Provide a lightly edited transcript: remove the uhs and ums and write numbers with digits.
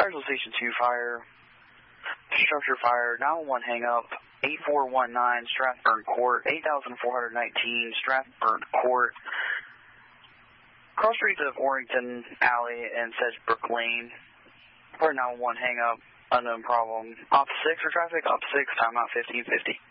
Tiresville Station 2 fire. Structure fire, 911 hang up, 8419 Strathburn Court, 8419 Strathburn Court. Cross streets of Orrington Alley and Sedgebrook Lane. For 911 hang up, unknown problem. Op 6 for traffic, Op 6, timeout 1550.